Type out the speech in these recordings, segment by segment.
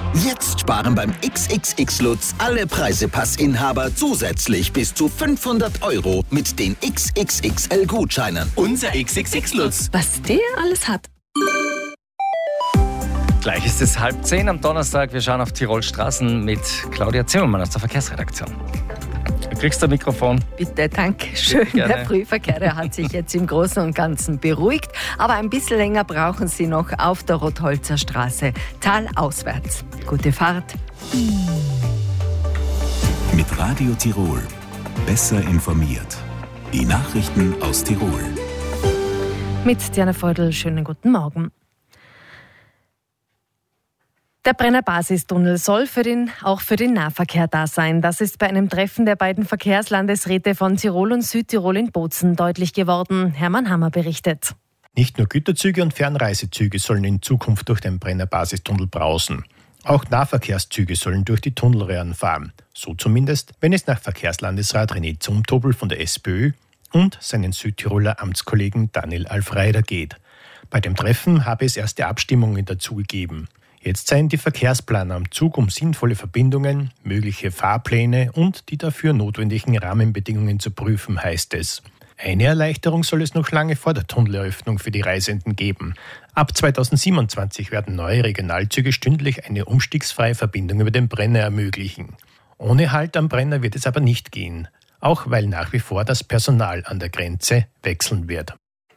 Jetzt sparen beim XXX-Lutz alle Preisepassinhaber zusätzlich bis zu 500 € mit den XXXL-Gutscheinen. Unser XXX-Lutz. Was der alles hat. Gleich ist es 9:30 am Donnerstag. Wir schauen auf Tirol Straßen mit Claudia Zimmermann aus der Verkehrsredaktion. Du kriegst das Mikrofon. Bitte, danke schön. Gerne. Der Frühverkehr, der hat sich jetzt im Großen und Ganzen beruhigt. Aber ein bisschen länger brauchen Sie noch auf der Rotholzer Straße, talauswärts. Gute Fahrt. Mit Radio Tirol. Besser informiert. Die Nachrichten aus Tirol. Mit Diana Feudel, schönen guten Morgen. Der Brenner Basistunnel soll auch für den Nahverkehr da sein. Das ist bei einem Treffen der beiden Verkehrslandesräte von Tirol und Südtirol in Bozen deutlich geworden. Hermann Hammer berichtet. Nicht nur Güterzüge und Fernreisezüge sollen in Zukunft durch den Brenner Basistunnel brausen. Auch Nahverkehrszüge sollen durch die Tunnelröhren fahren. So zumindest, wenn es nach Verkehrslandesrat René Zumtobel von der SPÖ und seinen Südtiroler Amtskollegen Daniel Alfreider geht. Bei dem Treffen habe es erste Abstimmungen dazu gegeben. Jetzt seien die Verkehrsplaner am Zug, um sinnvolle Verbindungen, mögliche Fahrpläne und die dafür notwendigen Rahmenbedingungen zu prüfen, heißt es. Eine Erleichterung soll es noch lange vor der Tunneleröffnung für die Reisenden geben. Ab 2027 werden neue Regionalzüge stündlich eine umstiegsfreie Verbindung über den Brenner ermöglichen. Ohne Halt am Brenner wird es aber nicht gehen, auch weil nach wie vor das Personal an der Grenze wechseln wird.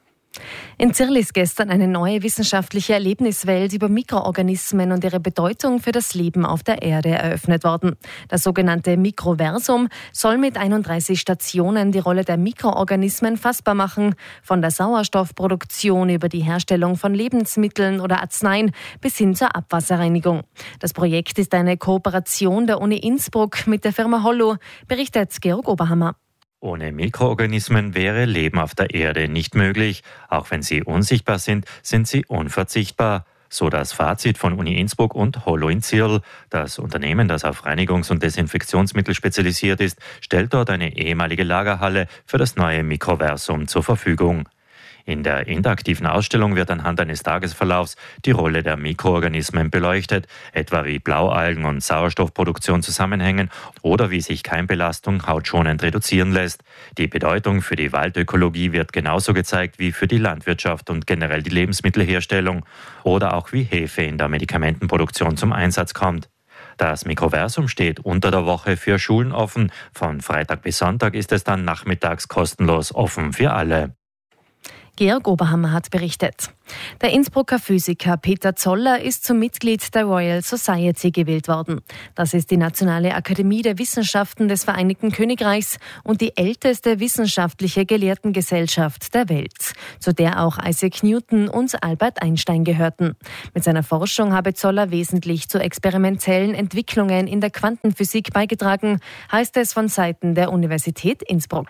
In Zirl ist gestern eine neue wissenschaftliche Erlebniswelt über Mikroorganismen und ihre Bedeutung für das Leben auf der Erde eröffnet worden. Das sogenannte Mikroversum soll mit 31 Stationen die Rolle der Mikroorganismen fassbar machen, von der Sauerstoffproduktion über die Herstellung von Lebensmitteln oder Arzneien bis hin zur Abwasserreinigung. Das Projekt ist eine Kooperation der Uni Innsbruck mit der Firma Hollo, berichtet Georg Oberhammer. Ohne Mikroorganismen wäre Leben auf der Erde nicht möglich. Auch wenn sie unsichtbar sind, sind sie unverzichtbar. So das Fazit von Uni Innsbruck und Hollo in Zirl. Das Unternehmen, das auf Reinigungs- und Desinfektionsmittel spezialisiert ist, stellt dort eine ehemalige Lagerhalle für das neue Mikroversum zur Verfügung. In der interaktiven Ausstellung wird anhand eines Tagesverlaufs die Rolle der Mikroorganismen beleuchtet, etwa wie Blaualgen und Sauerstoffproduktion zusammenhängen oder wie sich Keimbelastung hautschonend reduzieren lässt. Die Bedeutung für die Waldökologie wird genauso gezeigt wie für die Landwirtschaft und generell die Lebensmittelherstellung oder auch wie Hefe in der Medikamentenproduktion zum Einsatz kommt. Das Mikroversum steht unter der Woche für Schulen offen. Von Freitag bis Sonntag ist es dann nachmittags kostenlos offen für alle. Georg Oberhammer hat berichtet. Der Innsbrucker Physiker Peter Zoller ist zum Mitglied der Royal Society gewählt worden. Das ist die Nationale Akademie der Wissenschaften des Vereinigten Königreichs und die älteste wissenschaftliche Gelehrtengesellschaft der Welt, zu der auch Isaac Newton und Albert Einstein gehörten. Mit seiner Forschung habe Zoller wesentlich zu experimentellen Entwicklungen in der Quantenphysik beigetragen, heißt es von Seiten der Universität Innsbruck.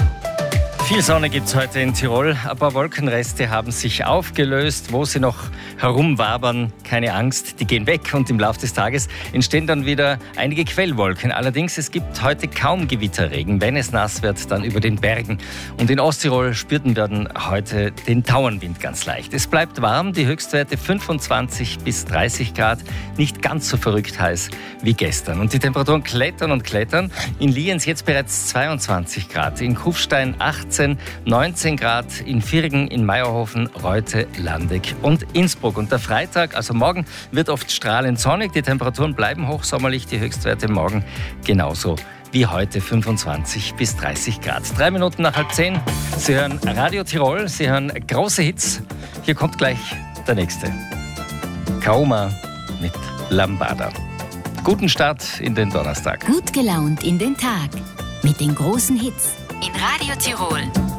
Viel Sonne gibt es heute in Tirol. Ein paar Wolkenreste haben sich aufgelöst. Wo sie noch herumwabern, keine Angst, die gehen weg. Und im Laufe des Tages entstehen dann wieder einige Quellwolken. Allerdings, es gibt heute kaum Gewitterregen. Wenn es nass wird, dann über den Bergen. Und in Osttirol spürten wir dann heute den Tauernwind ganz leicht. Es bleibt warm, die Höchstwerte 25 bis 30 Grad. Nicht ganz so verrückt heiß wie gestern. Und die Temperaturen klettern und klettern. In Lienz jetzt bereits 22 Grad. In Kufstein 18, 19 Grad in Virgen, in Meierhofen, Reute, Landeck und Innsbruck. Und der Freitag, also morgen, wird oft strahlend sonnig. Die Temperaturen bleiben hochsommerlich, die Höchstwerte morgen genauso wie heute 25 bis 30 Grad. 3 Minuten nach 9:30. Sie hören Radio Tirol, Sie hören große Hits. Hier kommt gleich der nächste. Kaoma mit Lambada. Guten Start in den Donnerstag. Gut gelaunt in den Tag mit den großen Hits in Radio Tirol.